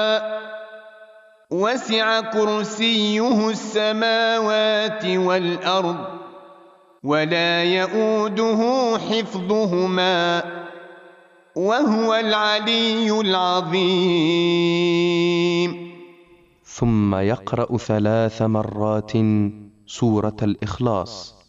وسع كرسيه السماوات والأرض ولا يئوده حفظهما وهو العلي العظيم. ثم يقرأ 3 مرات سورة الإخلاص.